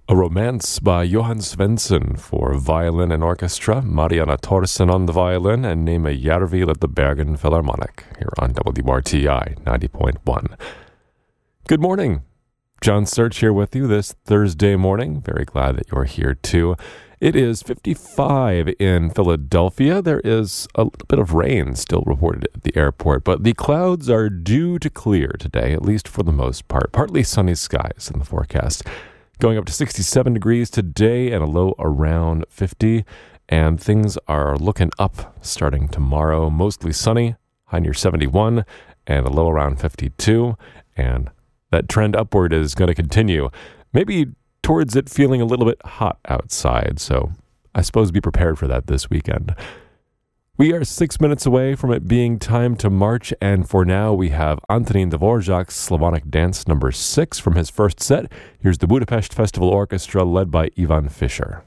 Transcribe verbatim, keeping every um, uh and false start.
A Romance by Johan Svensson for violin and orchestra, Mariana Thorsen on the violin, and Nema Järvi at the Bergen Philharmonic, here on W R T I ninety point one. Good morning. John Search here with you this Thursday morning. Very glad that you're here too. It is fifty-five in Philadelphia. There is a little bit of rain still reported at the airport, but the clouds are due to clear today, at least for the most part. Partly sunny skies in the forecast. Going up to sixty-seven degrees today and a low around fifty. And things are looking up starting tomorrow. Mostly sunny, high near seventy-one, and a low around fifty-two. And that trend upward is going to continue. Maybe towards it feeling a little bit hot outside. So I suppose be prepared for that this weekend. We are six minutes away from it being time to march, and for now we have Antonín Dvorak's Slavonic Dance number six from his first set. Here's the Budapest Festival Orchestra led by Ivan Fischer.